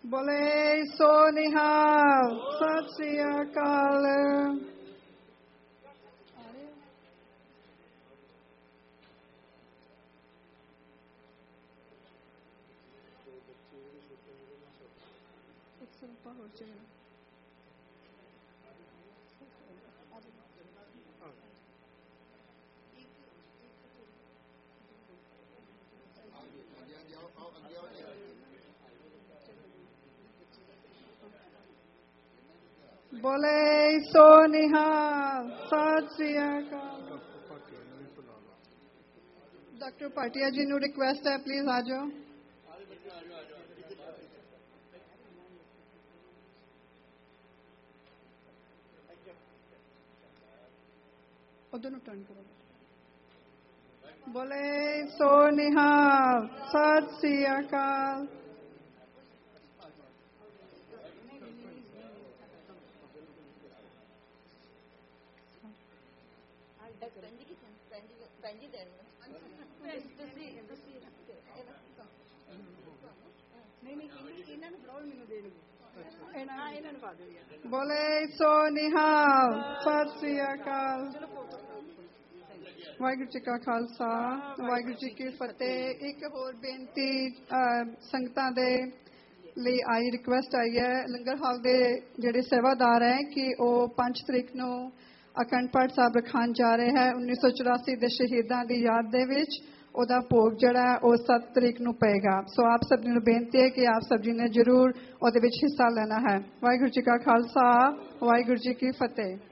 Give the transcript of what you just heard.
ਬੋਲੇ ਸੋ ਨਿਹਾਲ। ਸਤਿ ਸ੍ਰੀ ਅਕਾਲ। ਬੋਲੇ ਸੋ ਨਿਹਾਲ। ਸਤਿ ਸ੍ਰੀ ਅਕਾਲ। ਡਾਕਟਰ ਭਾਟੀਆ ਜੀ ਨੂੰ ਰਿਕੁਐਸਟ ਹੈ, ਪਲੀਜ਼ ਆ ਜਾਓ। ਉਧਰ ਨੂੰ ਟਰਨ ਕਰੋ। ਬੋਲੇ ਸੋ ਨਿਹਾਲ। ਸਤਿ ਸ੍ਰੀ ਅਕਾਲ। ਬੋਲੇ ਸੋ ਨਿਹਾਲ। ਸਤਿ ਸ੍ਰੀ ਅਕਾਲ। ਵਾਹਿਗੁਰੂ ਜੀ ਕਾ ਖਾਲਸਾ, ਵਾਹਿਗੁਰੂ ਜੀ ਕੀ ਫਤਿਹ। ਇੱਕ ਹੋਰ ਬੇਨਤੀ ਸੰਗਤਾਂ ਦੇ ਲਈ ਆਈ, ਰਿਕੁਐਸਟ ਆਈ ਹੈ। ਲੰਗਰ ਹਾਲ ਦੇ ਜਿਹੜੇ ਸੇਵਾਦਾਰ ਹੈ ਕਿ ਉਹ 5 ਤਰੀਕ ਨੂੰ ਅਖੰਡ ਪਾਠ ਸਾਹਿਬ ਰਖਾਉਣ ਜਾ ਰਹੇ ਹੈ। 1984 ਦੇ ਸ਼ਹੀਦਾਂ ਦੀ ਯਾਦ ਦੇ ਵਿੱਚ ਉਹਦਾ ਭੋਗ ਜਿਹੜਾ ਉਹ 7 ਤਰੀਕ ਨੂੰ ਪਏਗਾ। ਸੋ ਆਪ ਸਭ ਨੂੰ ਬੇਨਤੀ ਹੈ ਕਿ ਆਪ ਸਭ ਜੀ ਨੇ ਜ਼ਰੂਰ ਉਹਦੇ ਵਿੱਚ ਹਿੱਸਾ ਲੈਣਾ ਹੈ। ਵਾਹਿਗੁਰੂ ਜੀ ਕਾ ਖਾਲਸਾ, ਵਾਹਿਗੁਰੂ ਜੀ ਕੀ ਫਤਿਹ।